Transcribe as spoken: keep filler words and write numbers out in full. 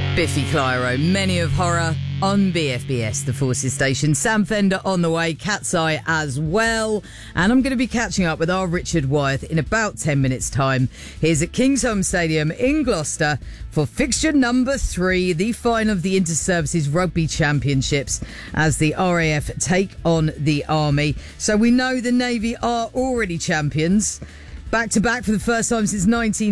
Biffy Clyro, Many of Horror on B F B S, the Forces Station. Sam Fender on the way, Cat's Eye as well. And I'm going to be catching up with our Richard Wyeth in about ten minutes' time. Here's at Kingsholm Stadium in Gloucester for fixture number three, the final of the Inter-Services Rugby Championships as the R A F take on the Army. So we know the Navy are already champions. Back to back for the first time since nineteen